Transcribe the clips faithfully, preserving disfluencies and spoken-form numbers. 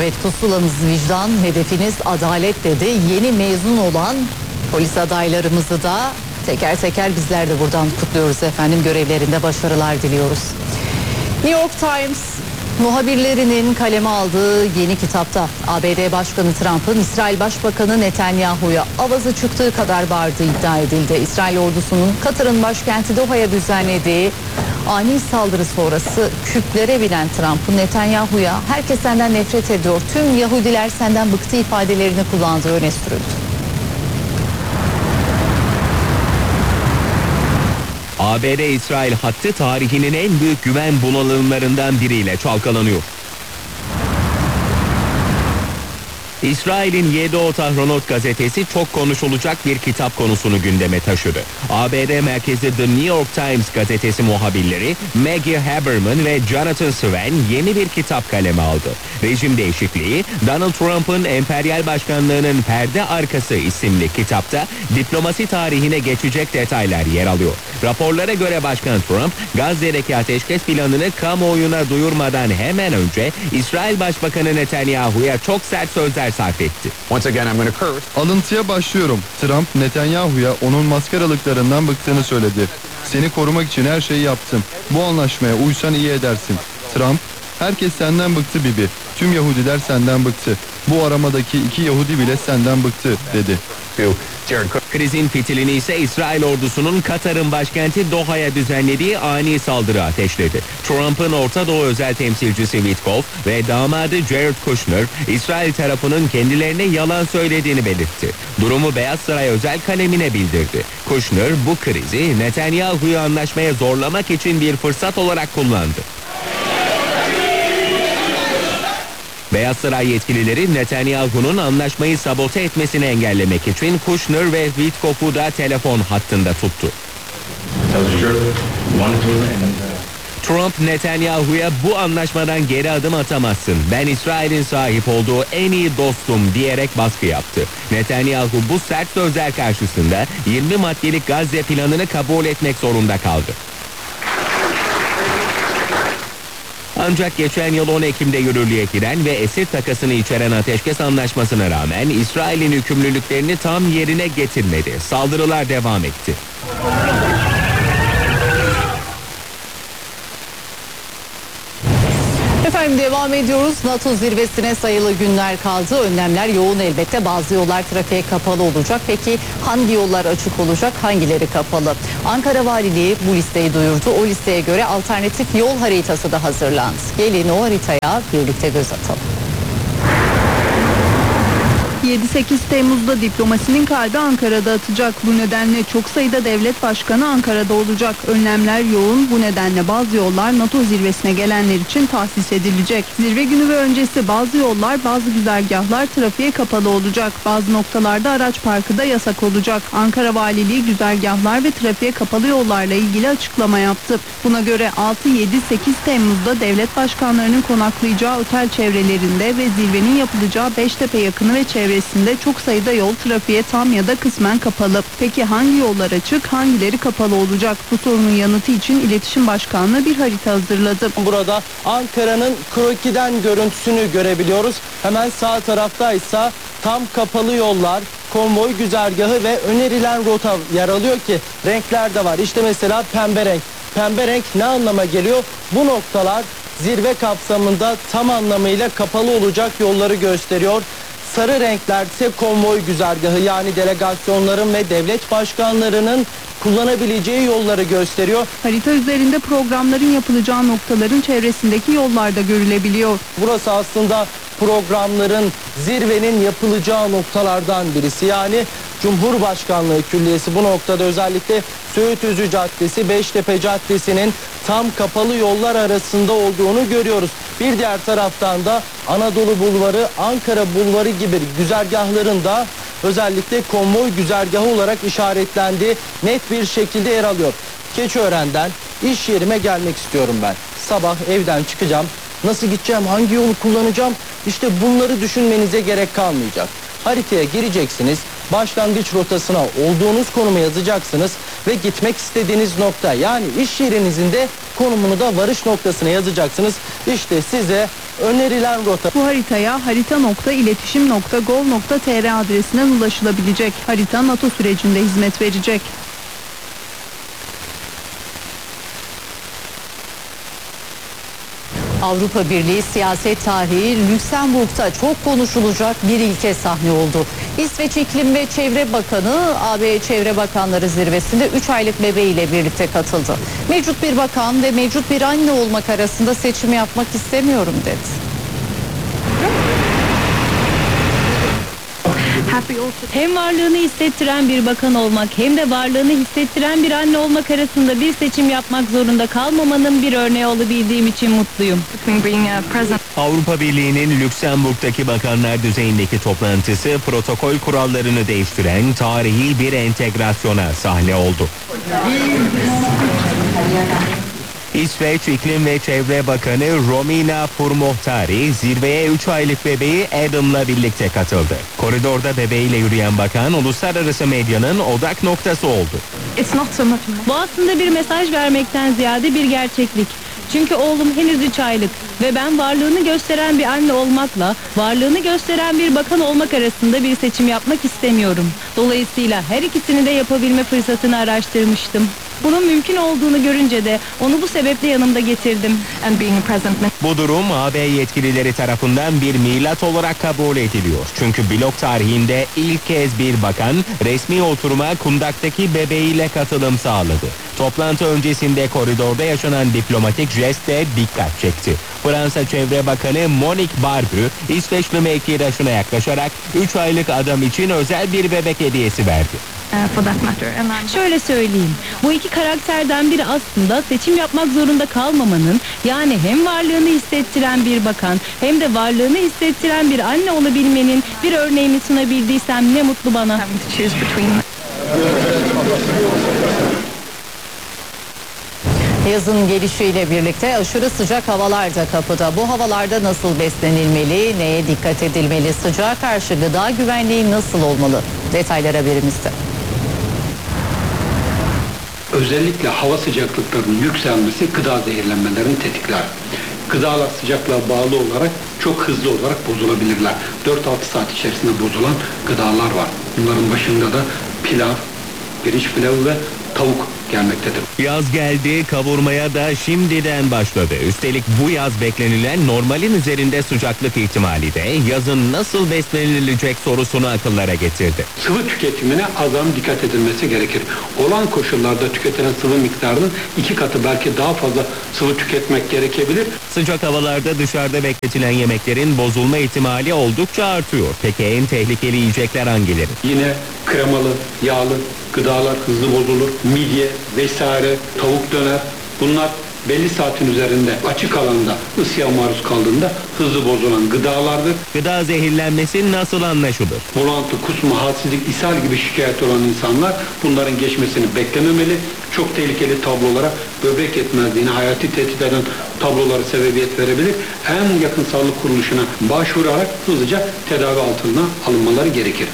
Evet, pusulanız vicdan, hedefiniz adalet dedi. Yeni mezun olan polis adaylarımızı da teker teker bizler de buradan kutluyoruz efendim. Görevlerinde başarılar diliyoruz. New York Times muhabirlerinin kaleme aldığı yeni kitapta A B D Başkanı Trump'ın İsrail Başbakanı Netanyahu'ya avazı çıktığı kadar bağırdığı iddia edildi. İsrail ordusunun Katar'ın başkenti Doha'ya düzenlediği ani saldırı sonrası küplere binen Trump'ın Netanyahu'ya "herkes senden nefret ediyor, tüm Yahudiler senden bıktı" ifadelerini kullandığı öne sürüldü. A B D-İsrail hattı tarihinin en büyük güven bunalımlarından biriyle çalkalanıyor. İsrail'in Yedo Tahronot gazetesi çok konuşulacak bir kitap konusunu gündeme taşıdı. A B D merkezli The New York Times gazetesi muhabirleri Maggie Haberman ve Jonathan Sven yeni bir kitap kaleme aldı. Rejim Değişikliği, Donald Trump'ın emperyal başkanlığının perde arkası isimli kitapta diplomasi tarihine geçecek detaylar yer alıyor. Raporlara göre Başkan Trump, Gazze'deki ateşkes planını kamuoyuna duyurmadan hemen önce İsrail Başbakanı Netanyahu'ya çok sert sözler sarf etti. Once again, I'm going to curse. Alıntıya başlıyorum. Trump, Netanyahu'ya onun maskaralıklarından bıktığını söyledi. "Seni korumak için her şeyi yaptım. Bu anlaşmaya uysan iyi edersin." Trump, "Herkes senden bıktı Bibi. Tüm Yahudiler senden bıktı. Bu aramadaki iki Yahudi bile senden bıktı" dedi. Krizin fitilini ise İsrail ordusunun Katar'ın başkenti Doha'ya düzenlediği ani saldırı ateşledi. Trump'ın Orta Doğu özel temsilcisi Witkoff ve damadı Jared Kushner, İsrail tarafının kendilerine yalan söylediğini belirtti. Durumu Beyaz Saray özel kalemine bildirdi. Kushner bu krizi Netanyahu'yu anlaşmaya zorlamak için bir fırsat olarak kullandı. Beyaz Saray yetkilileri Netanyahu'nun anlaşmayı sabote etmesini engellemek için Kushner ve Witkoff'u da telefon hattında tuttu. Trump, Netanyahu'ya "bu anlaşmadan geri adım atamazsın, ben İsrail'in sahip olduğu en iyi dostum" diyerek baskı yaptı. Netanyahu bu sert sözler karşısında yirmi maddelik Gazze planını kabul etmek zorunda kaldı. Ancak geçen yıl on Ekim'de yürürlüğe giren ve esir takasını içeren ateşkes anlaşmasına rağmen İsrail'in yükümlülüklerini tam yerine getirmedi. Saldırılar devam etti. Efendim devam ediyoruz. NATO zirvesine sayılı günler kaldı. Önlemler yoğun elbette. Bazı yollar trafiğe kapalı olacak. Peki hangi yollar açık olacak, hangileri kapalı? Ankara Valiliği bu listeyi duyurdu. O listeye göre alternatif yol haritası da hazırlandı. Gelin o haritaya birlikte göz atalım. yedi sekiz Temmuz'da diplomasinin kalbi Ankara'da atacak. Bu nedenle çok sayıda devlet başkanı Ankara'da olacak. Önlemler yoğun. Bu nedenle bazı yollar NATO zirvesine gelenler için tahsis edilecek. Zirve günü ve öncesi bazı yollar, bazı güzergahlar trafiğe kapalı olacak. Bazı noktalarda araç parkı da yasak olacak. Ankara Valiliği güzergahlar ve trafiğe kapalı yollarla ilgili açıklama yaptı. Buna göre altı yedi sekiz Temmuz'da devlet başkanlarının konaklayacağı otel çevrelerinde ve zirvenin yapılacağı Beştepe yakını ve çevre çok sayıda yol trafiğe tam ya da kısmen kapalı. Peki hangi yollar açık, hangileri kapalı olacak? Bu sorunun yanıtı için İletişim Başkanlığı bir harita hazırladı. Burada Ankara'nın krokiden görüntüsünü görebiliyoruz. Hemen sağ taraftaysa tam kapalı yollar, konvoy güzergahı ve önerilen rota yer alıyor ki renkler de var. İşte mesela pembe renk. Pembe renk ne anlama geliyor? Bu noktalar zirve kapsamında tam anlamıyla kapalı olacak yolları gösteriyor. Sarı renkler ise konvoy güzergahı, yani delegasyonların ve devlet başkanlarının kullanabileceği yolları gösteriyor. Harita üzerinde programların yapılacağı noktaların çevresindeki yollarda görülebiliyor. Burası aslında programların, zirvenin yapılacağı noktalardan birisi. Yani Cumhurbaşkanlığı Külliyesi bu noktada özellikle Söğütüzü Caddesi, Beştepe Caddesi'nin tam kapalı yollar arasında olduğunu görüyoruz. Bir diğer taraftan da Anadolu Bulvarı, Ankara Bulvarı gibi güzergahların da özellikle konvoy güzergahı olarak işaretlendiği net bir şekilde yer alıyor. Keçiören'den iş yerime gelmek istiyorum ben. Sabah evden çıkacağım. Nasıl gideceğim, hangi yolu kullanacağım? İşte bunları düşünmenize gerek kalmayacak. Haritaya gireceksiniz, başlangıç rotasına olduğunuz konumu yazacaksınız ve gitmek istediğiniz nokta, yani iş yerinizin de konumunu da varış noktasına yazacaksınız. İşte size önerilen rota. Bu haritaya harita nokta iletişim nokta gov nokta tr adresinden ulaşılabilecek. Harita NATO sürecinde hizmet verecek. Avrupa Birliği siyaset tarihi Lüksemburg'da çok konuşulacak bir ilke sahne oldu. İsveç İklim ve Çevre Bakanı A B Çevre Bakanları Zirvesi'nde üç aylık bebeğiyle birlikte katıldı. Mevcut bir bakan ve mevcut bir anne olmak arasında seçim yapmak istemiyorum dedi. Hem varlığını hissettiren bir bakan olmak hem de varlığını hissettiren bir anne olmak arasında bir seçim yapmak zorunda kalmamanın bir örneği olabildiğim için mutluyum. Avrupa Birliği'nin Lüksemburg'daki bakanlar düzeyindeki toplantısı protokol kurallarını değiştiren tarihi bir entegrasyona sahne oldu. İsveç İklim ve Çevre Bakanı Romina Pourmokhtari zirveye üç aylık bebeği Adam'la birlikte katıldı. Koridorda bebeğiyle yürüyen bakan uluslararası medyanın odak noktası oldu. Bu aslında bir mesaj vermekten ziyade bir gerçeklik. Çünkü oğlum henüz üç aylık ve ben varlığını gösteren bir anne olmakla varlığını gösteren bir bakan olmak arasında bir seçim yapmak istemiyorum. Dolayısıyla her ikisini de yapabilme fırsatını araştırmıştım. Bunun mümkün olduğunu görünce de onu bu sebeple yanımda getirdim. Bu durum A B yetkilileri tarafından bir milat olarak kabul ediliyor. Çünkü blok tarihinde ilk kez bir bakan resmi oturuma kundaktaki bebeğiyle katılım sağladı. Toplantı öncesinde koridorda yaşanan diplomatik jest de dikkat çekti. Fransa Çevre Bakanı Monique Barbu, İsveçli mevkidaşına yaklaşarak üç aylık adam için özel bir bebek hediyesi verdi. Şöyle söyleyeyim, bu iki karakterden biri aslında seçim yapmak zorunda kalmamanın, yani hem varlığını hissettiren bir bakan hem de varlığını hissettiren bir anne olabilmenin bir örneğini sunabildiysem ne mutlu bana. Yazın gelişiyle birlikte aşırı sıcak havalar da kapıda. Bu havalarda nasıl beslenilmeli, neye dikkat edilmeli, sıcağa karşı gıda güvenliği nasıl olmalı? Detaylar haberimizde. Özellikle hava sıcaklıklarının yükselmesi gıda zehirlenmelerini tetikler. Gıdalar sıcaklığa bağlı olarak çok hızlı olarak bozulabilirler. dört altı saat içerisinde bozulan gıdalar var. Bunların başında da pilav, pirinç pilavı ve tavuk gelmektedir. Yaz geldi, kavurmaya da şimdiden başladı. Üstelik bu yaz beklenilen normalin üzerinde sıcaklık ihtimali de yazın nasıl beslenilecek sorusunu akıllara getirdi. Sıvı tüketimine azam dikkat edilmesi gerekir. Olan koşullarda tüketilen sıvı miktarının iki katı belki daha fazla sıvı tüketmek gerekebilir. Sıcak havalarda dışarıda bekletilen yemeklerin bozulma ihtimali oldukça artıyor. Peki en tehlikeli yiyecekler hangileri? Yine kremalı, yağlı gıdalar hızlı bozulur. Midye vesaire, tavuk döner, bunlar belli saatin üzerinde açık alanda ısıya maruz kaldığında hızlı bozulan gıdalardır. Gıda zehirlenmesi nasıl anlaşılır? Bulantı, kusma, halsizlik, ishal gibi şikayet olan insanlar bunların geçmesini beklememeli. Çok tehlikeli tablolara, böbrek yetmezliğine, hayati tehdit eden tablolara sebebiyet verebilir. En yakın sağlık kuruluşuna başvurarak hızlıca tedavi altına alınmaları gerekir.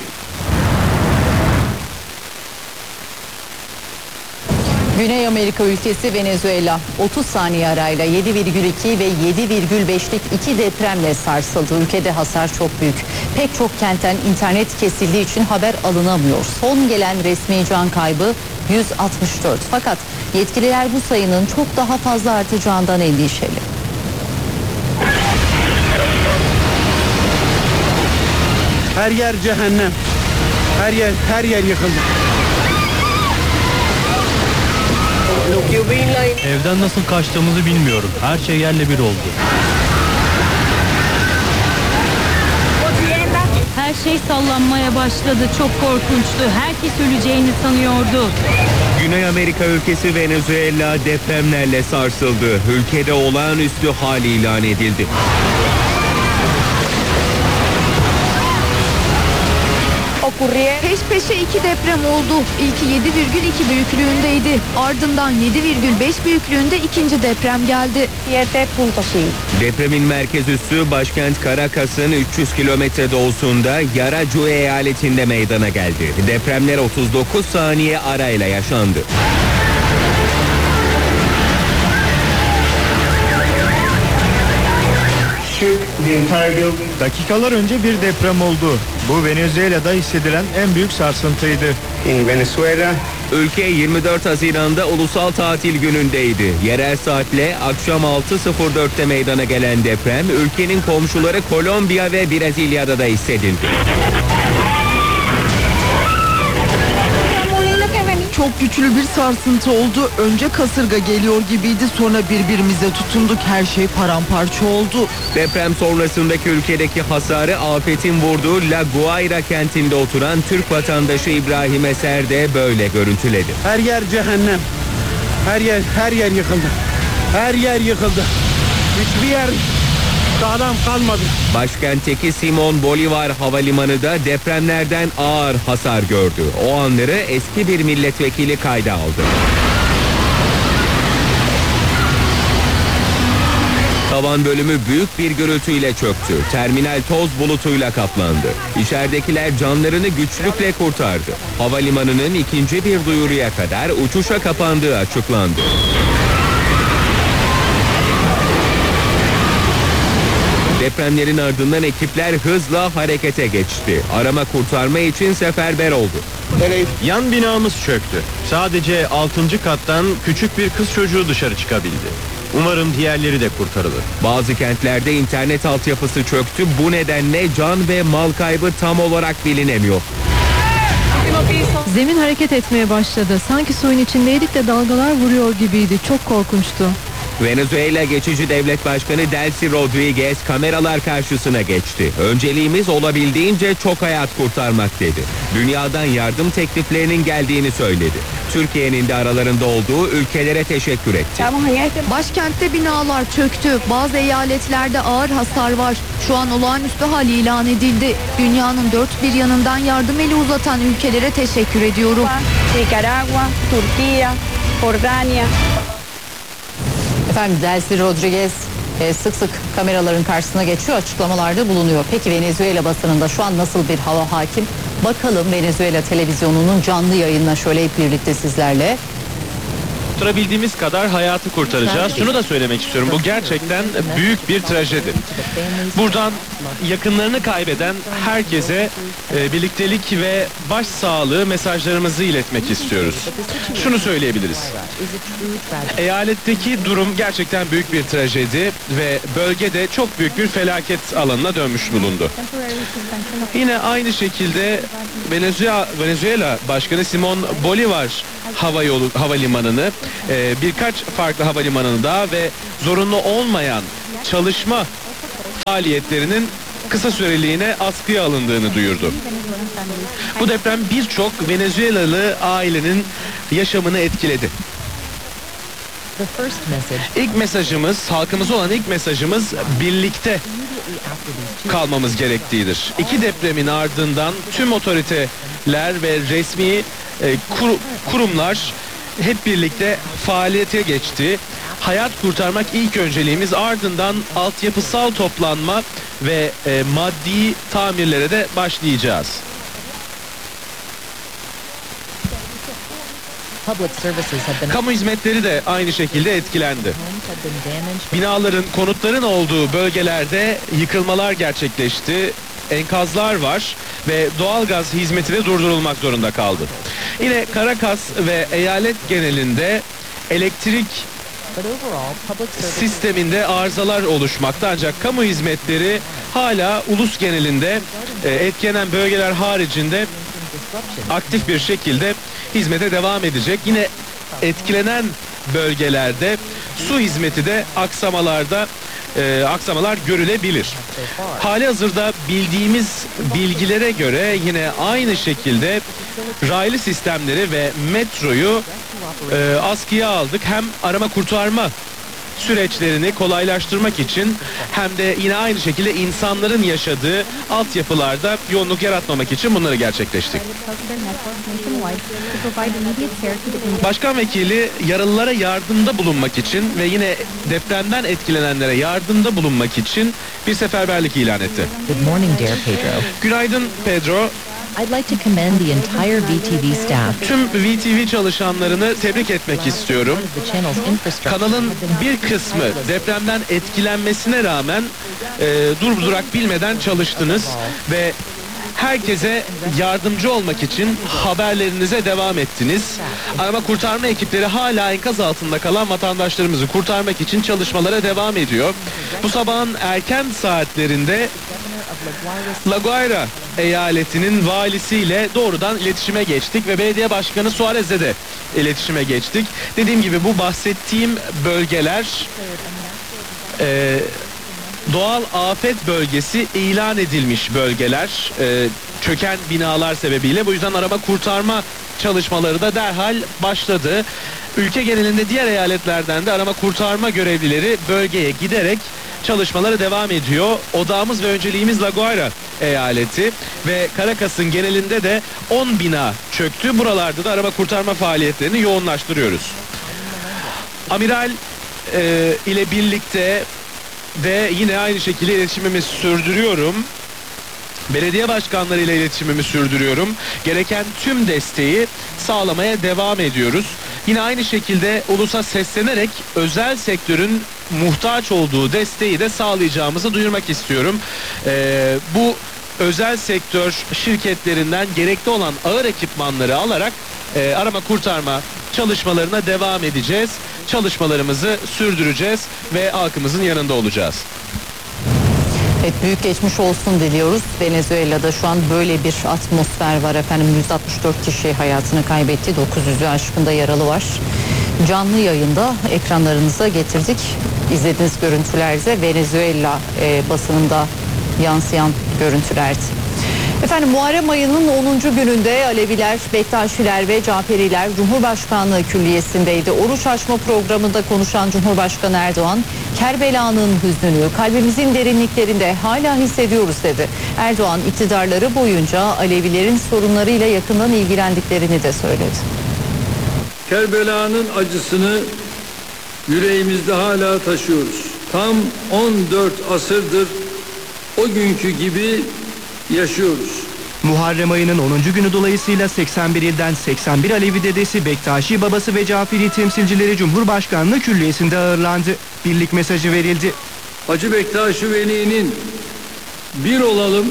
Güney Amerika ülkesi Venezuela otuz saniye arayla yedi virgül iki ve yedi virgül beşlik iki depremle sarsıldı. Ülkede hasar çok büyük. Pek çok kentten internet kesildiği için haber alınamıyor. Son gelen resmi can kaybı yüz altmış dört. Fakat yetkililer bu sayının çok daha fazla artacağından endişeli. Her yer cehennem. Her yer her yer yıkıldı. Evden nasıl kaçtığımızı bilmiyorum. Her şey yerle bir oldu. Her şey sallanmaya başladı. Çok korkunçtu. Herkes öleceğini sanıyordu. Güney Amerika ülkesi Venezuela depremlerle sarsıldı. Ülkede olağanüstü hal ilan edildi. Peş peşe iki deprem oldu. İlki yedi virgül iki büyüklüğündeydi. Ardından yedi virgül beş büyüklüğünde ikinci deprem geldi. Depremin merkez üssü başkent Caracas'ın üç yüz kilometre doğusunda Yaracu eyaletinde meydana geldi. Depremler otuz dokuz saniye arayla yaşandı. Dakikalar önce bir deprem oldu. Bu Venezuela'da hissedilen en büyük sarsıntıydı. Ülke yirmi dört Haziran'da ulusal tatil günündeydi. Yerel saatle akşam altı sıfır dörtte meydana gelen deprem ülkenin komşuları Kolombiya ve Brezilya'da da hissedildi. Çok güçlü bir sarsıntı oldu. Önce kasırga geliyor gibiydi. Sonra birbirimize tutunduk. Her şey paramparça oldu. Deprem sonrasındaki ülkedeki hasarı afetin vurduğu La Guaira kentinde oturan Türk vatandaşı İbrahim Eser de böyle görüntüledi. Her yer cehennem. Her yer her yer yıkıldı. Her yer yıkıldı. Hiçbir yer sağlam kalmadı. Başkentteki Simon Bolivar Havalimanı da depremlerden ağır hasar gördü. O anları eski bir milletvekili kayda aldı. Tavan bölümü büyük bir gürültüyle çöktü. Terminal toz bulutuyla kaplandı. İçeridekiler canlarını güçlükle kurtardı. Havalimanının ikinci bir duyuruya kadar uçuşa kapandığı açıklandı. Depremlerin ardından ekipler hızla harekete geçti. Arama kurtarma için seferber oldu. Yan binamız çöktü. Sadece altıncı kattan küçük bir kız çocuğu dışarı çıkabildi. Umarım diğerleri de kurtarılır. Bazı kentlerde internet altyapısı çöktü. Bu nedenle can ve mal kaybı tam olarak bilinemiyor. Zemin hareket etmeye başladı. Sanki suyun içindeydik de dalgalar vuruyor gibiydi. Çok korkunçtu. Venezuela geçici devlet başkanı Delcy Rodriguez kameralar karşısına geçti. Önceliğimiz olabildiğince çok hayat kurtarmak dedi. Dünyadan yardım tekliflerinin geldiğini söyledi. Türkiye'nin de aralarında olduğu ülkelere teşekkür etti. Başkentte binalar çöktü. Bazı eyaletlerde ağır hasar var. Şu an olağanüstü hal ilan edildi. Dünyanın dört bir yanından yardım eli uzatan ülkelere teşekkür ediyorum. Nicaragua, Türkiye, Jordania. Efendim Delcy Rodriguez e, sık sık kameraların karşısına geçiyor, açıklamalarda bulunuyor. Peki Venezuela basınında şu an nasıl bir hava hakim? Bakalım Venezuela televizyonunun canlı yayınına şöyle hep birlikte sizlerle. Kurtarabildiğimiz kadar hayatı kurtaracağız. Şunu da söylemek istiyorum. Bu gerçekten büyük bir trajedi. Buradan yakınlarını kaybeden herkese e, birliktelik ve başsağlığı mesajlarımızı iletmek istiyoruz. Şunu söyleyebiliriz. Eyaletteki durum gerçekten büyük bir trajedi ve bölgede çok büyük bir felaket alanına dönmüş bulundu. Yine aynı şekilde Venezuela, Venezuela Başkanı Simon Bolivar hava yolu havalimanını, e, birkaç farklı havalimanını daha ve zorunlu olmayan çalışma faaliyetlerinin kısa süreliğine askıya alındığını duyurdu. Bu deprem birçok Venezuelalı ailenin yaşamını etkiledi. İlk mesajımız, halkımıza olan ilk mesajımız birlikte kalmamız gerektiğidir. İki depremin ardından tüm otoriteler ve resmi e, kur, kurumlar hep birlikte faaliyete geçti. Hayat kurtarmak ilk önceliğimiz, ardından altyapısal toplanma ve e, maddi tamirlere de başlayacağız. Kamu hizmetleri de aynı şekilde etkilendi. Binaların, konutların olduğu bölgelerde yıkılmalar gerçekleşti. Enkazlar var ve doğalgaz hizmeti de durdurulmak zorunda kaldı. Yine Caracas ve eyalet genelinde elektrik sisteminde arızalar oluşmakta, ancak kamu hizmetleri hala ulus genelinde e, etkilenen bölgeler haricinde aktif bir şekilde hizmete devam edecek. Yine etkilenen bölgelerde su hizmeti de aksamalarda e, aksamalar görülebilir. Hali hazırda bildiğimiz bilgilere göre yine aynı şekilde raylı sistemleri ve metroyu e, askıya aldık. Hem arama kurtarma süreçlerini kolaylaştırmak için hem de yine aynı şekilde insanların yaşadığı altyapılarda yoğunluk yaratmamak için bunları gerçekleştik. Başkan vekili yaralılara yardımda bulunmak için ve yine depremden etkilenenlere yardımda bulunmak için bir seferberlik ilan etti. Good morning dear Pedro. Günaydın Pedro. I'd like to commend the entire V T V staff. Tüm V T V çalışanlarını tebrik etmek istiyorum. Kanalın bir kısmı depremden etkilenmesine rağmen e, durdurak bilmeden çalıştınız ve herkese yardımcı olmak için haberlerinize devam ettiniz. Arama kurtarma ekipleri hala enkaz altında kalan vatandaşlarımızı kurtarmak için çalışmalara devam ediyor. Bu sabahın erken saatlerinde La Guaira eyaletinin valisiyle doğrudan iletişime geçtik ve belediye başkanı Suarez'le de iletişime geçtik. Dediğim gibi bu bahsettiğim bölgeler e, doğal afet bölgesi ilan edilmiş bölgeler, e, çöken binalar sebebiyle. Bu yüzden arama kurtarma çalışmaları da derhal başladı. Ülke genelinde diğer eyaletlerden de arama kurtarma görevlileri bölgeye giderek çalışmaları devam ediyor. Odağımız ve önceliğimiz La Guaira eyaleti ve Caracas'ın genelinde de on bina çöktü. Buralarda da arama kurtarma faaliyetlerini yoğunlaştırıyoruz. Amiral e, ile birlikte ve yine aynı şekilde iletişimimi sürdürüyorum. Belediye başkanları ile iletişimimi sürdürüyorum. Gereken tüm desteği sağlamaya devam ediyoruz. Yine aynı şekilde ulusa seslenerek özel sektörün muhtaç olduğu desteği de sağlayacağımızı duyurmak istiyorum. Ee, bu özel sektör şirketlerinden gerekli olan ağır ekipmanları alarak e, arama kurtarma çalışmalarına devam edeceğiz. Çalışmalarımızı sürdüreceğiz ve halkımızın yanında olacağız. Evet, büyük geçmiş olsun diliyoruz. Venezuela'da şu an böyle bir atmosfer var efendim. yüz altmış dört kişi hayatını kaybetti. dokuz yüzü aşkında yaralı var. Canlı yayında ekranlarınıza getirdik. İzlediğiniz görüntülerde Venezuela e, basınında yansıyan görüntülerdi. Efendim Muharrem ayının onuncu gününde Aleviler, Bektaşiler ve Caferiler Cumhurbaşkanlığı Külliyesi'ndeydi. Oruç açma programında konuşan Cumhurbaşkanı Erdoğan, Kerbela'nın hüznünü kalbimizin derinliklerinde hala hissediyoruz dedi. Erdoğan iktidarları boyunca Alevilerin sorunlarıyla yakından ilgilendiklerini de söyledi. Kerbela'nın acısını yüreğimizde hala taşıyoruz. Tam on dört asırdır o günkü gibi yaşıyoruz. Muharrem ayının onuncu günü dolayısıyla seksen bir ilden seksen bir Alevi dedesi, Bektaşi babası ve Caferi temsilcileri Cumhurbaşkanlığı Külliyesi'nde ağırlandı. Birlik mesajı verildi. Hacı Bektaşi Veli'nin bir olalım,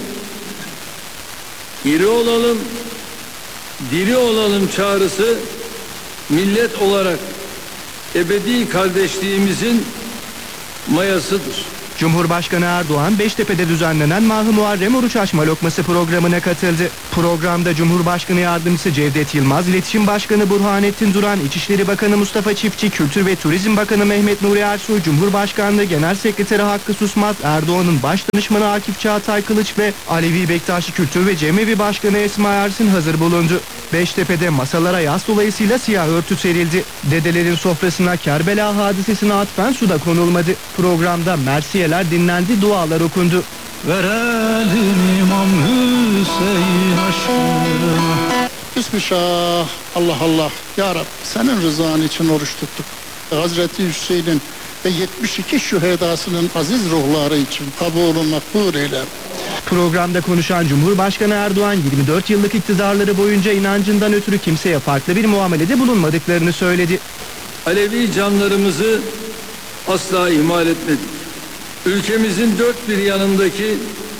iri olalım, diri olalım çağrısı millet olarak ebedi kardeşliğimizin mayasıdır. Cumhurbaşkanı Erdoğan Beştepe'de düzenlenen Mah-ı Muharrem Oruç Açma Lokması programına katıldı. Programda Cumhurbaşkanı Yardımcısı Cevdet Yılmaz, İletişim Başkanı Burhanettin Duran, İçişleri Bakanı Mustafa Çiftçi, Kültür ve Turizm Bakanı Mehmet Nuri Ersoy, Cumhurbaşkanlığı Genel Sekreteri Hakkı Susmaz, Erdoğan'ın baş danışmanı Akif Çağatay Kılıç ve Alevi Bektaşi Kültür ve Cemevi Başkanı Esma Ersin hazır bulundu. Beştepe'de masalara yas dolayısıyla siyah örtü serildi. Dedelerin sofrasına Kerbela hadisesine atfen su da konulmadı. Programda mersiyeler dinlendi, dualar okundu. Verelim İmam Hüseyin aşkına. Bismillah, Allah Allah. Ya Rab, senin rızan için oruç tuttuk. Hazreti Hüseyin'in ve yetmiş iki şühedasının aziz ruhları için kabulü makbul eyle. Programda konuşan Cumhurbaşkanı Erdoğan yirmi dört yıllık iktidarları boyunca inancından ötürü kimseye farklı bir muamelede bulunmadıklarını söyledi. Alevi canlarımızı asla ihmal etmedik. Ülkemizin dört bir yanındaki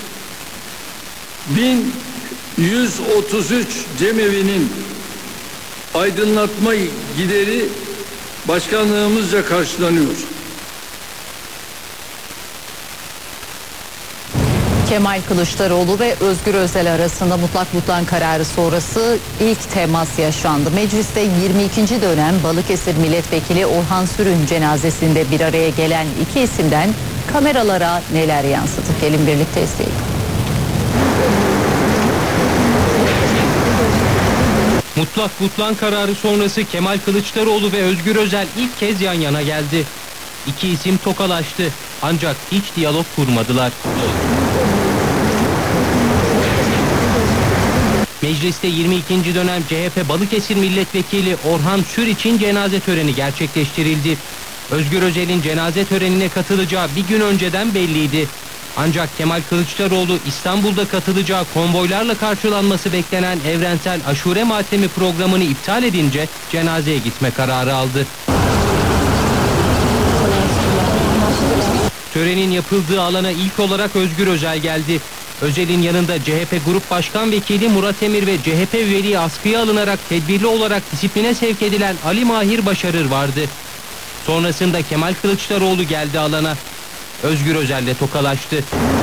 bin yüz otuz üç cemevinin aydınlatma gideri başkanlığımızca karşılanıyor. Kemal Kılıçdaroğlu ve Özgür Özel arasında mutlak butlan kararı sonrası ilk temas yaşandı. Mecliste yirmi ikinci dönem Balıkesir Milletvekili Orhan Sürün cenazesinde bir araya gelen iki isimden kameralara neler yansıdı? Gelin birlikte izleyelim. Mutlak butlan kararı sonrası Kemal Kılıçdaroğlu ve Özgür Özel ilk kez yan yana geldi. İki isim tokalaştı ancak hiç diyalog kurmadılar. Mecliste yirmi ikinci dönem C H P Balıkesir Milletvekili Orhan Sür için cenaze töreni gerçekleştirildi. Özgür Özel'in cenaze törenine katılacağı bir gün önceden belliydi. Ancak Kemal Kılıçdaroğlu İstanbul'da katılacağı konvoylarla karşılanması beklenen evrensel aşure matemi programını iptal edince cenazeye gitme kararı aldı. Törenin yapıldığı alana ilk olarak Özgür Özel geldi. Özel'in yanında C H P Grup Başkan Vekili Murat Emir ve C H P üyeliği askıya alınarak tedbirli olarak disipline sevk edilen Ali Mahir Başarır vardı. Sonrasında Kemal Kılıçdaroğlu geldi alana. Özgür Özel'le tokalaştı.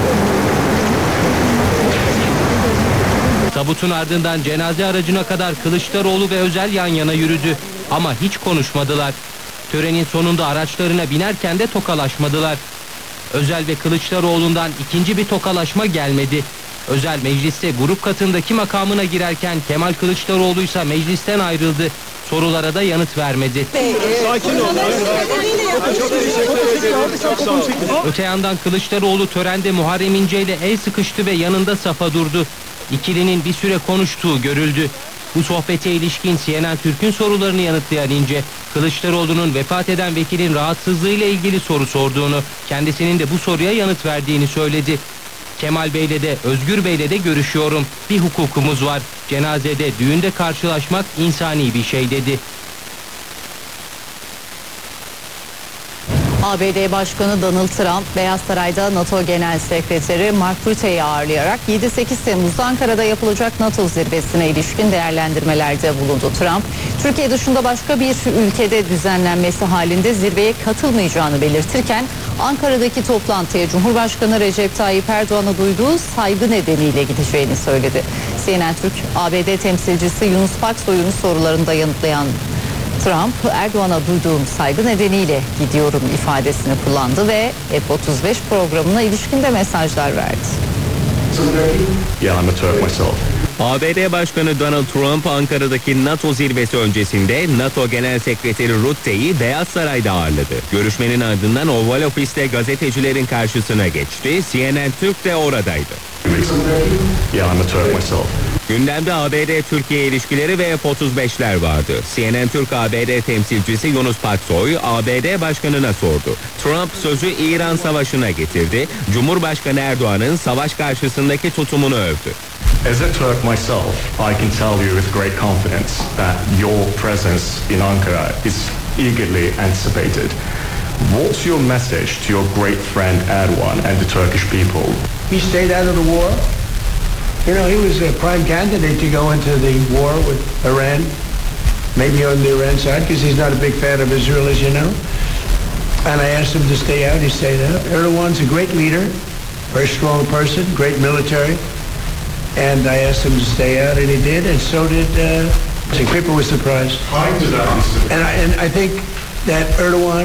Tabutun ardından cenaze aracına kadar Kılıçdaroğlu ve Özel yan yana yürüdü. Ama hiç konuşmadılar. Törenin sonunda araçlarına binerken de tokalaşmadılar. Özel ve Kılıçdaroğlu'ndan ikinci bir tokalaşma gelmedi. Özel mecliste grup katındaki makamına girerken Kemal Kılıçdaroğlu ise meclisten ayrıldı. Sorulara da yanıt vermedi. Sakin olun. Çok teşekkür ederim. Çok sağ olun. Öte yandan Kılıçdaroğlu törende Muharrem İnce ile el sıkıştı ve yanında safa durdu. İkilinin bir süre konuştuğu görüldü. Bu sohbete ilişkin C N N Türk'ün sorularını yanıtlayan İnce, Kılıçdaroğlu'nun vefat eden vekilin rahatsızlığıyla ilgili soru sorduğunu, kendisinin de bu soruya yanıt verdiğini söyledi. Kemal Bey'le de Özgür Bey'le de görüşüyorum. Bir hukukumuz var. Cenazede, düğünde karşılaşmak insani bir şey dedi. A B D Başkanı Donald Trump, Beyaz Saray'da NATO Genel Sekreteri Mark Rutte'yi ağırlayarak yedi sekiz Temmuz'da Ankara'da yapılacak NATO zirvesine ilişkin değerlendirmelerde bulundu. Trump, Türkiye dışında başka bir ülkede düzenlenmesi halinde zirveye katılmayacağını belirtirken, Ankara'daki toplantıya Cumhurbaşkanı Recep Tayyip Erdoğan'a duyduğu saygı nedeniyle gideceğini söyledi. C N N Türk, A B D temsilcisi Yunus Paksoy'un sorularında yanıtlayan Trump, Erdoğan'a duyduğum saygı nedeniyle gidiyorum ifadesini kullandı ve F otuz beş programına ilişkin de mesajlar verdi. Yeah, I'm a Turk myself. A B D Başkanı Donald Trump Ankara'daki NATO zirvesi öncesinde NATO Genel Sekreteri Rutte'yi Beyaz Saray'da ağırladı. Görüşmenin ardından Oval Ofis'te gazetecilerin karşısına geçti. C N N Türk de oradaydı. Yeah, I'm a Turk myself. Gündemde A B D-Türkiye ilişkileri ve F otuz beşler vardı. C N N Türk A B D temsilcisi Yunus Paksoy A B D Başkanı'na sordu. Trump sözü İran Savaşı'na getirdi. Cumhurbaşkanı Erdoğan'ın savaş karşısındaki tutumunu övdü. As a Turk myself, I can tell you with great confidence that your presence in Ankara is eagerly anticipated. What's your message to your great friend Erdogan and the Turkish people? He stayed out of the war. You know, he was a prime candidate to go into the war with Iran, maybe on the Iran side, because he's not a big fan of Israel, as you know. And I asked him to stay out. He stayed out. Erdogan's a great leader, very strong person, great military. And I asked him to stay out, and he did, and so did, uh, so people were surprised. And I, and I think that Erdogan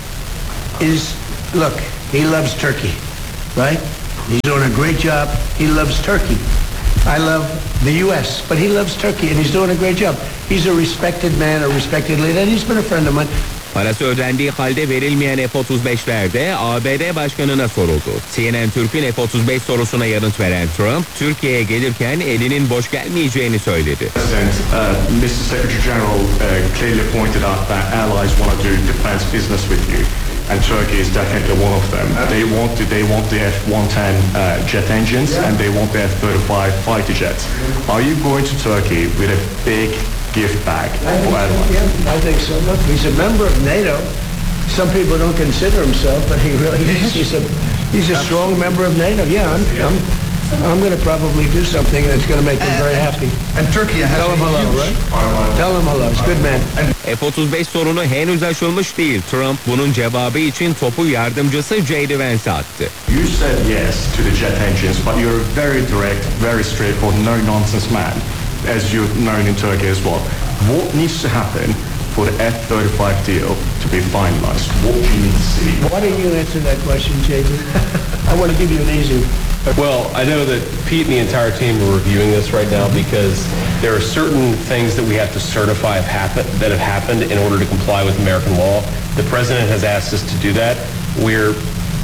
is, look, he loves Turkey, right? He's doing a great job. He loves Turkey. I love the U S, but he loves Turkey, and he's doing a great job. He's a respected man, a respected leader, and he's been a friend of mine. Parası ödendiği halde verilmeyen F otuz beşlerde A B D Başkanı'na soruldu. C N N Türk'ün F otuz beş sorusuna yanıt veren Trump, Türkiye'ye gelirken elinin boş gelmeyeceğini söyledi. Uh, Mister Secretary General uh, clearly pointed out that allies want to do defense business with you. And Turkey is definitely one of them. They want to, they want the F one ten uh, jet engines, and they want the F thirty-five fighter jets. Are you going to Turkey with a big gift bag for Erdogan? Yeah, I think so. Look, he's a member of NATO. Some people don't consider himself, but he really is. He's a he's a strong member of NATO. Yeah, I'm I'm, I'm going to probably do something that's going to make him very happy. And Turkey has Tell him hello, right? Tell him hello. He's a good man. F otuz beş sorunu henüz aşılmış değil. Trump bunun cevabı için topu yardımcısı J D Vance'e attı. You said yes to the jet engines, but you're a very direct, very straightforward, no-nonsense man, as you're known in Turkey as well. What needs to happen for the F thirty-five deal to be finalized? What do you need to see? Why don't you answer that question, J D? I want to give you an easy. Well, I know that Pete and the entire team are reviewing this right now because there are certain things that we have to certify have happened, that have happened in order to comply with American law. The president has asked us to do that. We're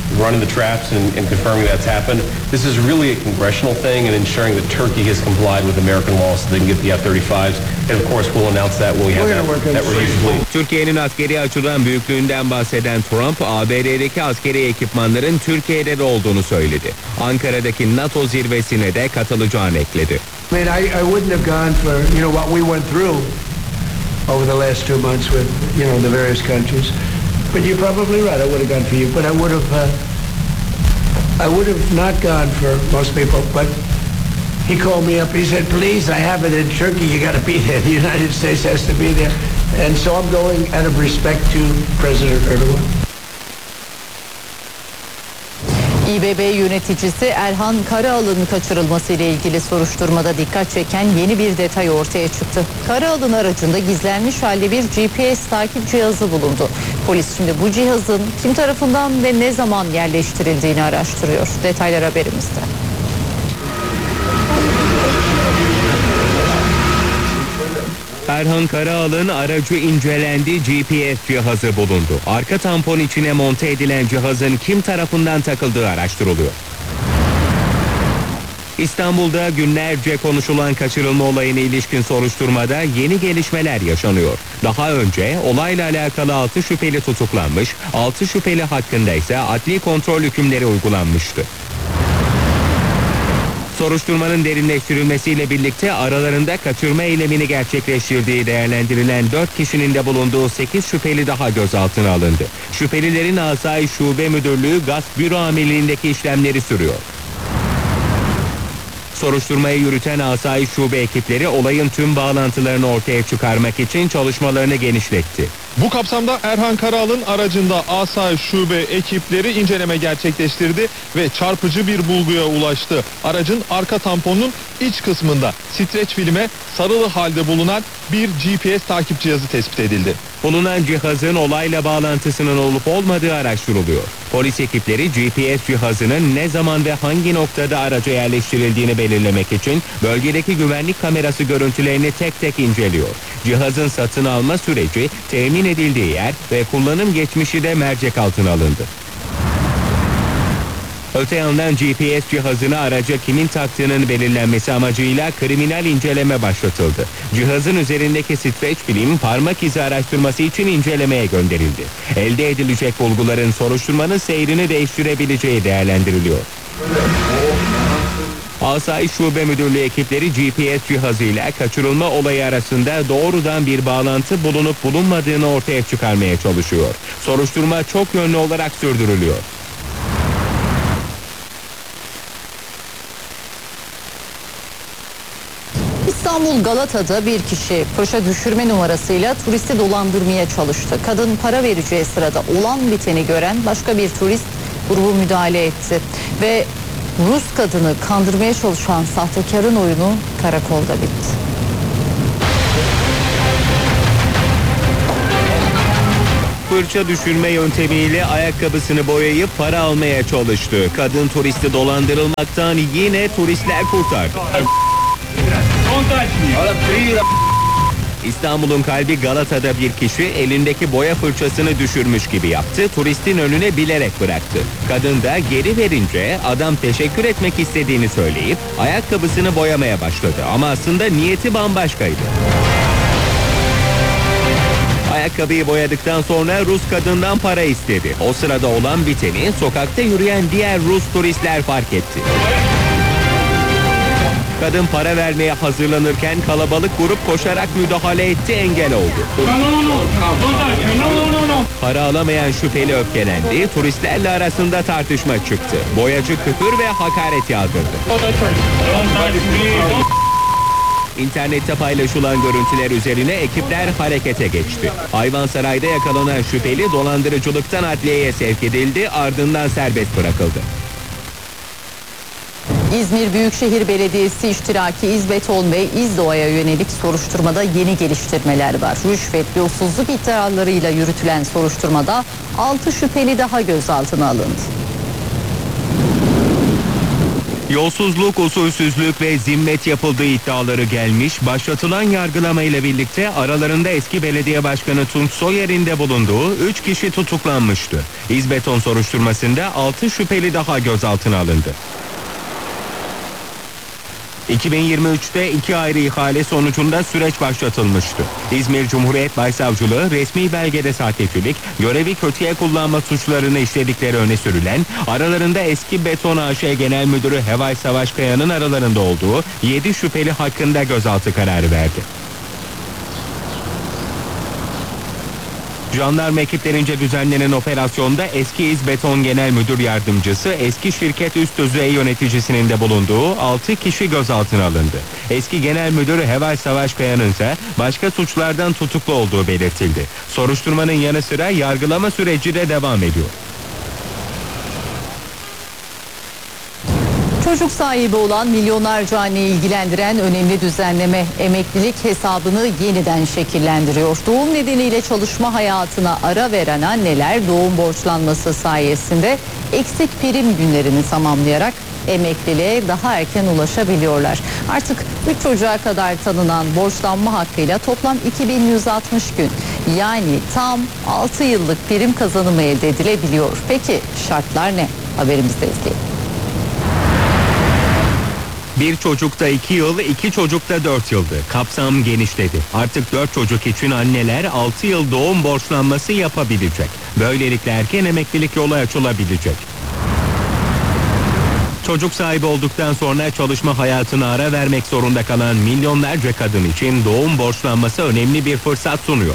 running the traps and, and confirming that's happened. This is really a congressional thing and ensuring that Turkey has complied with American law so they can get the F thirty-fives. And of course we'll announce that when we have that, that release fleet. Türkiye'nin askeri açıdan büyüklüğünden bahseden Trump, A B D'deki askeri ekipmanların Türkiye'de de olduğunu söyledi. Ankara'daki NATO zirvesine de katılacağını ekledi. I mean, I, I wouldn't have gone for, you know, what we went through over the last two months with, you know, the various countries. But you're probably right, I would have gone for you. But I would have, uh, I would have not gone for most people. But he called me up, he said, please, I have it in Turkey, you got to be there. The United States has to be there. And so I'm going out of respect to President Erdogan. İBB yöneticisi Erhan Karaal'ın kaçırılması ile ilgili soruşturmada dikkat çeken yeni bir detay ortaya çıktı. Karaal'ın aracında gizlenmiş halde bir G P S takip cihazı bulundu. Polis şimdi bu cihazın kim tarafından ve ne zaman yerleştirildiğini araştırıyor. Detaylar haberimizde. Erhan Karaal'ın aracı incelendi, G P S cihazı bulundu. Arka tampon içine monte edilen cihazın kim tarafından takıldığı araştırılıyor. İstanbul'da günlerce konuşulan kaçırılma olayına ilişkin soruşturmada yeni gelişmeler yaşanıyor. Daha önce olayla alakalı altı şüpheli tutuklanmış, altı şüpheli hakkında ise adli kontrol hükümleri uygulanmıştı. Soruşturmanın derinleştirilmesiyle birlikte aralarında kaçırma eylemini gerçekleştirdiği değerlendirilen dört kişinin de bulunduğu sekiz şüpheli daha gözaltına alındı. Şüphelilerin Asayiş Şube Müdürlüğü Gasp Büro Amirliğindeki işlemleri sürüyor. Soruşturmayı yürüten Asayiş Şube ekipleri olayın tüm bağlantılarını ortaya çıkarmak için çalışmalarını genişletti. Bu kapsamda Erhan Karaal'ın aracında Asayiş Şube ekipleri inceleme gerçekleştirdi ve çarpıcı bir bulguya ulaştı. Aracın arka tamponunun iç kısmında streç filme sarılı halde bulunan bir G P S takip cihazı tespit edildi. Bulunan cihazın olayla bağlantısının olup olmadığı araştırılıyor. Polis ekipleri G P S cihazının ne zaman ve hangi noktada araca yerleştirildiğini belirlemek için bölgedeki güvenlik kamerası görüntülerini tek tek inceliyor. Cihazın satın alma süreci, temin edildiği yer ve kullanım geçmişi de mercek altına alındı. Öte yandan G P S cihazını araca kimin taktığının belirlenmesi amacıyla kriminal inceleme başlatıldı. Cihazın üzerindeki streç film parmak izi araştırması için incelemeye gönderildi. Elde edilecek bulguların soruşturmanın seyrini değiştirebileceği değerlendiriliyor. Asayiş Şube Müdürlüğü ekipleri G P S cihazıyla kaçırılma olayı arasında doğrudan bir bağlantı bulunup bulunmadığını ortaya çıkarmaya çalışıyor. Soruşturma çok yönlü olarak sürdürülüyor. İstanbul Galata'da bir kişi fırça düşürme numarasıyla turisti dolandırmaya çalıştı. Kadın para vereceği sırada olan biteni gören başka bir turist grubu müdahale etti. Ve Rus kadını kandırmaya çalışan sahtekarın oyunu karakolda bitti. Fırça düşürme yöntemiyle ayakkabısını boyayıp para almaya çalıştı. Kadın turisti dolandırılmaktan yine turistler kurtardı. İstanbul'un kalbi Galata'da bir kişi elindeki boya fırçasını düşürmüş gibi yaptı. Turistin önüne bilerek bıraktı. Kadın da geri verince adam teşekkür etmek istediğini söyleyip ayakkabısını boyamaya başladı. Ama aslında niyeti bambaşkaydı. Ayakkabıyı boyadıktan sonra Rus kadından para istedi. O sırada olan biteni sokakta yürüyen diğer Rus turistler fark etti. Kadın para vermeye hazırlanırken kalabalık grup koşarak müdahale etti, engel oldu. Para alamayan şüpheli öfkelendi, turistlerle arasında tartışma çıktı. Boyacı küfür ve hakaret yağdırdı. İnternette paylaşılan görüntüler üzerine ekipler harekete geçti. Hayvansaray'da yakalanan şüpheli dolandırıcılıktan adliyeye sevk edildi, ardından serbest bırakıldı. İzmir Büyükşehir Belediyesi iştiraki İzbeton ve İzdoğa'ya yönelik soruşturmada yeni geliştirmeler var. Rüşvet, yolsuzluk iddialarıyla yürütülen soruşturmada altı şüpheli daha gözaltına alındı. Yolsuzluk, usulsüzlük ve zimmet yapıldığı iddiaları gelmiş, başlatılan yargılama ile birlikte aralarında eski belediye başkanı Tunç Soyer'in de bulunduğu üç kişi tutuklanmıştı. İzbeton soruşturmasında altı şüpheli daha gözaltına alındı. iki bin yirmi üçte iki ayrı ihale sonucunda süreç başlatılmıştı. İzmir Cumhuriyet Başsavcılığı resmi belgede sahtecilik, görevi kötüye kullanma suçlarını işledikleri öne sürülen, aralarında eski Beton A Ş Genel Müdürü Heval Savaşkaya'nın aralarında olduğu yedi şüpheli hakkında gözaltı kararı verdi. Jandarma ekiplerince düzenlenen operasyonda eski İzbeton Genel Müdür Yardımcısı, eski şirket üst düzey yöneticisinin de bulunduğu altı kişi gözaltına alındı. Eski Genel Müdür Heval Savaşkaya'nın ise başka suçlardan tutuklu olduğu belirtildi. Soruşturmanın yanı sıra yargılama süreci de devam ediyor. Çocuk sahibi olan milyonlarca anneyi ilgilendiren önemli düzenleme emeklilik hesabını yeniden şekillendiriyor. Doğum nedeniyle çalışma hayatına ara veren anneler doğum borçlanması sayesinde eksik prim günlerini tamamlayarak emekliliğe daha erken ulaşabiliyorlar. Artık üç çocuğa kadar tanınan borçlanma hakkıyla toplam iki bin yüz altmış gün, yani tam altı yıllık prim kazanımı elde edilebiliyor. Peki şartlar ne? Haberimizde izleyelim. Bir çocukta iki yıl, iki çocukta dört yıldı. Kapsam genişledi. Artık dört çocuk için anneler altı yıl doğum borçlanması yapabilecek. Böylelikle erken emeklilik yolu açılabilecek. Çocuk sahibi olduktan sonra çalışma hayatına ara vermek zorunda kalan milyonlarca kadın için doğum borçlanması önemli bir fırsat sunuyor.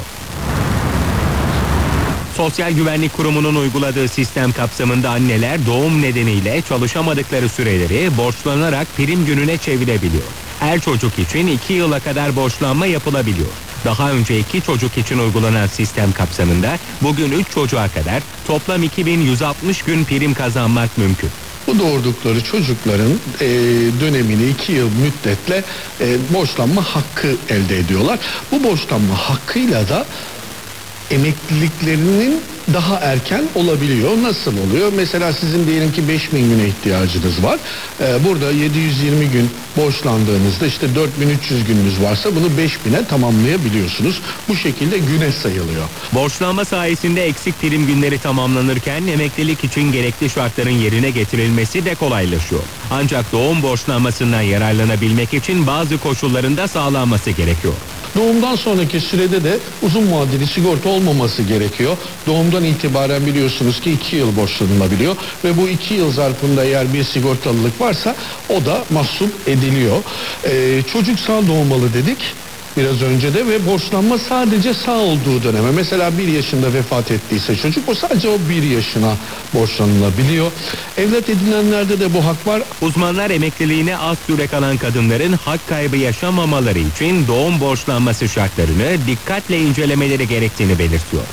Sosyal Güvenlik Kurumu'nun uyguladığı sistem kapsamında anneler doğum nedeniyle çalışamadıkları süreleri borçlanarak prim gününe çevirebiliyor. Her çocuk için iki yıla kadar borçlanma yapılabiliyor. Daha önce iki çocuk için uygulanan sistem kapsamında bugün üç çocuğa kadar toplam iki bin yüz altmış gün prim kazanmak mümkün. Bu doğurdukları çocukların e, dönemini iki yıl müddetle e, borçlanma hakkı elde ediyorlar. Bu borçlanma hakkıyla da emekliliklerinin daha erken olabiliyor. Nasıl oluyor? Mesela sizin diyelim ki beş bin güne ihtiyacınız var. Ee, burada yedi yüz yirmi gün borçlandığınızda işte dört bin üç yüz gününüz varsa bunu beş bine tamamlayabiliyorsunuz. Bu şekilde güne sayılıyor. Borçlanma sayesinde eksik prim günleri tamamlanırken emeklilik için gerekli şartların yerine getirilmesi de kolaylaşıyor. Ancak doğum borçlanmasından yararlanabilmek için bazı koşulların da sağlanması gerekiyor. Doğumdan sonraki sürede de uzun vadeli sigorta olmaması gerekiyor. Doğumdan itibaren biliyorsunuz ki iki yıl borçlanılabiliyor ve bu iki yıl zarfında eğer bir sigortalılık varsa o da mahsup ediliyor. Ee, çocuk sağ doğmalı dedik biraz önce de ve borçlanma sadece sağ olduğu döneme, mesela bir yaşında vefat ettiyse çocuk, o sadece o bir yaşına borçlanılabiliyor. Evlat edinenlerde de bu hak var. Uzmanlar emekliliğine az süre kalan kadınların hak kaybı yaşamamaları için doğum borçlanması şartlarını dikkatle incelemeleri gerektiğini belirtiyor.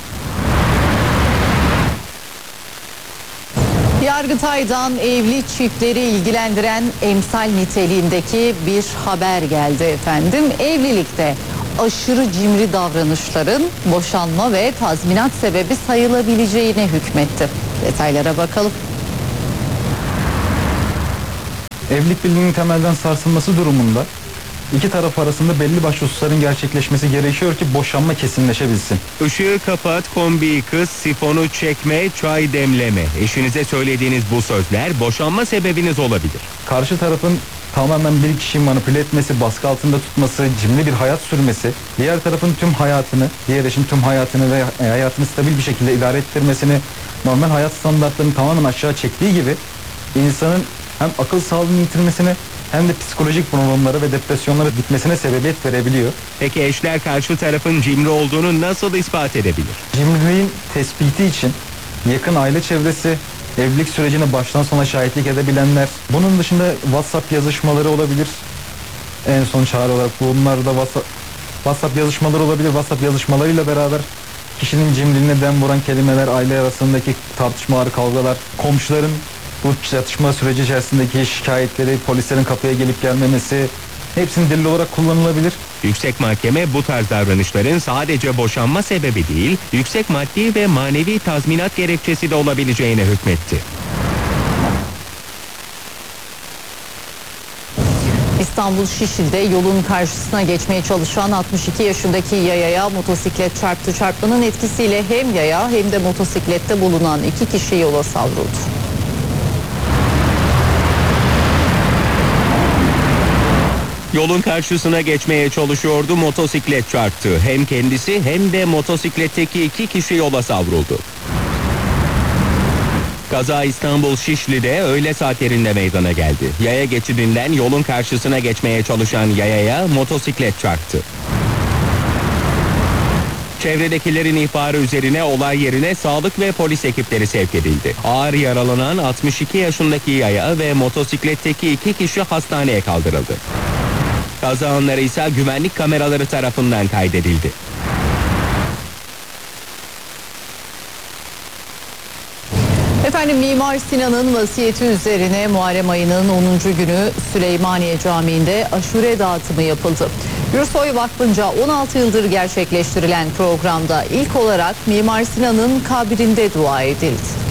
Yargıtay'dan evli çiftleri ilgilendiren emsal niteliğindeki bir haber geldi efendim. Evlilikte aşırı cimri davranışların boşanma ve tazminat sebebi sayılabileceğine hükmetti. Detaylara bakalım. Evlilik birliğinin temelden sarsılması durumunda İki taraf arasında belli başlı hususların gerçekleşmesi gerekiyor ki boşanma kesinleşebilsin. Işığı kapat, kombiyi kıs, sifonu çekme, çay demleme. Eşinize söylediğiniz bu sözler boşanma sebebiniz olabilir. Karşı tarafın tamamen bir kişiyi manipüle etmesi, baskı altında tutması, cimri bir hayat sürmesi, diğer tarafın tüm hayatını, diğer eşin tüm hayatını ve hayatını stabil bir şekilde idare ettirmesini, normal hayat standartlarını tamamen aşağı çektiği gibi insanın hem akıl sağlığını yitirmesine hem de psikolojik bunalımlara ve depresyonlara gitmesine sebebiyet verebiliyor. Peki eşler karşı tarafın cimri olduğunu nasıl ispat edebilir? Cimriliğin tespiti için yakın aile çevresi, evlilik sürecine baştan sona şahitlik edebilenler, bunun dışında WhatsApp yazışmaları olabilir. En son çağrı olarak bunlar da WhatsApp, WhatsApp yazışmaları olabilir. WhatsApp yazışmalarıyla beraber kişinin cimriliğine dem vuran kelimeler, aile arasındaki tartışmalar, kavgalar, komşuların bu çatışma süreci içerisindeki şikayetleri, polislerin kapıya gelip gelmemesi, hepsinin delil olarak kullanılabilir. Yüksek Mahkeme bu tarz davranışların sadece boşanma sebebi değil, yüksek maddi ve manevi tazminat gerekçesi de olabileceğine hükmetti. İstanbul Şişli'de yolun karşısına geçmeye çalışan altmış iki yaşındaki yayaya motosiklet çarptı. Çarpmanın etkisiyle hem yaya hem de motosiklette bulunan iki kişi yola savruldu. Yolun karşısına geçmeye çalışıyordu, motosiklet çarptı. Hem kendisi hem de motosikletteki iki kişi yola savruldu. Kaza İstanbul Şişli'de öğle saatlerinde meydana geldi. Yaya geçidinden yolun karşısına geçmeye çalışan yayaya motosiklet çarptı. Çevredekilerin ihbarı üzerine olay yerine sağlık ve polis ekipleri sevk edildi. Ağır yaralanan altmış iki yaşındaki yaya ve motosikletteki iki kişi hastaneye kaldırıldı. Kaza anları ise güvenlik kameraları tarafından kaydedildi. Efendim Mimar Sinan'ın vasiyeti üzerine Muharrem ayının onuncu günü Süleymaniye Camii'nde aşure dağıtımı yapıldı. Gürsoy Vakfı'nca on altı yıldır gerçekleştirilen programda ilk olarak Mimar Sinan'ın kabrinde dua edildi.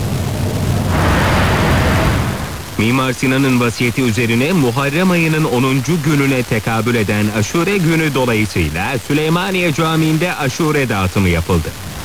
Mimar Sinan'ın vasiyeti üzerine Muharrem ayının onuncu gününe tekabül eden aşure günü dolayısıyla Süleymaniye Camii'nde aşure dağıtımı yapıldı.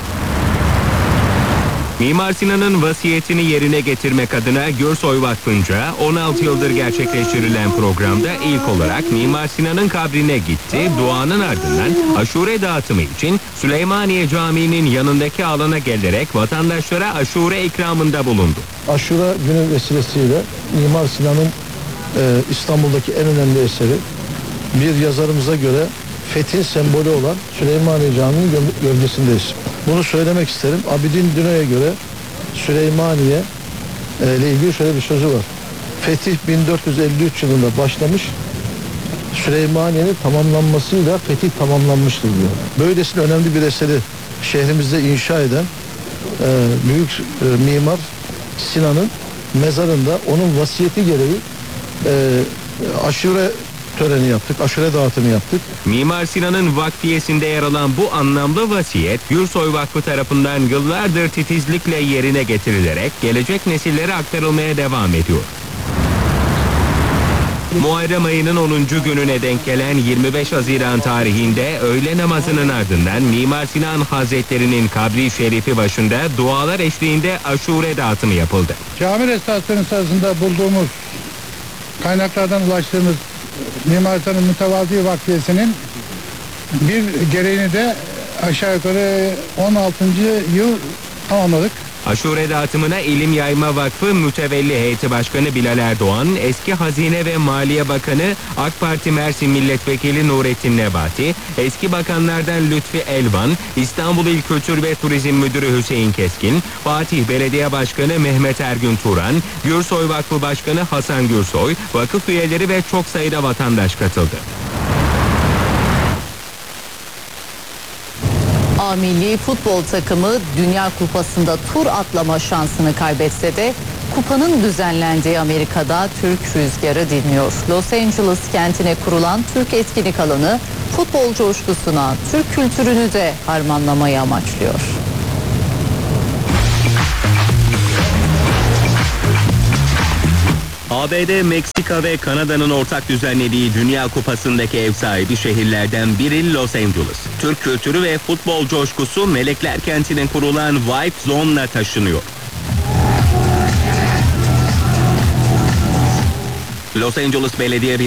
Mimar Sinan'ın vasiyetini yerine getirmek adına Gürsoy Vakfı'nca on altı yıldır gerçekleştirilen programda ilk olarak Mimar Sinan'ın kabrine gitti, duanın ardından aşure dağıtımı için Süleymaniye Camii'nin yanındaki alana gelerek vatandaşlara aşure ikramında bulundu. Aşure günü vesilesiyle Mimar Sinan'ın e, İstanbul'daki en önemli eseri, bir yazarımıza göre fethin sembolü olan Süleymaniye Camii'nin gölgesindeyiz. Bunu söylemek isterim. Abidin Dino'ya göre Süleymaniye e, ile ilgili şöyle bir sözü var. Fetih bin dört yüz elli üç yılında başlamış, Süleymaniye'nin tamamlanmasıyla fetih tamamlanmıştır diyor. Böylesine önemli bir eseri şehrimizde inşa eden e, büyük e, mimar Sinan'ın mezarında onun vasiyeti gereği e, aşure töreni yaptık, aşure dağıtımı yaptık. Mimar Sinan'ın vakfiyesinde yer alan bu anlamlı vasiyet, Gürsoy Vakfı tarafından yıllardır titizlikle yerine getirilerek gelecek nesillere aktarılmaya devam ediyor. Muharrem ayının onuncu gününe denk gelen yirmi beş Haziran tarihinde öğle namazının ardından Mimar Sinan Hazretleri'nin kabri şerifi başında dualar eşliğinde aşure dağıtımı yapıldı. Cami restorasyonu sırasında bulduğumuz, kaynaklardan ulaştığımız Mimar Sinan'ın mütevazi vakfiyesinin bir gereğini de aşağı yukarı on altıncı yıl tamamladık. Aşure dağıtımına İlim Yayma Vakfı Mütevelli Heyeti Başkanı Bilal Erdoğan, eski Hazine ve Maliye Bakanı AK Parti Mersin Milletvekili Nurettin Nebati, eski bakanlardan Lütfi Elvan, İstanbul İl Kültür ve Turizm Müdürü Hüseyin Keskin, Fatih Belediye Başkanı Mehmet Ergün Turan, Gürsoy Vakfı Başkanı Hasan Gürsoy, vakıf üyeleri ve çok sayıda vatandaş katıldı. A milli futbol takımı Dünya Kupası'nda tur atlama şansını kaybetse de kupanın düzenlendiği Amerika'da Türk rüzgarı dinmiyor. Los Angeles kentine kurulan Türk etkinlik alanı futbol coşkusuna Türk kültürünü de harmanlamayı amaçlıyor. A B D, Meksika ve Kanada'nın ortak düzenlediği Dünya Kupası'ndaki ev sahibi şehirlerden biri Los Angeles. Türk kültürü ve futbol coşkusu Melekler Kenti'ne kurulan Vibe Zone'la taşınıyor. Los Angeles Belediye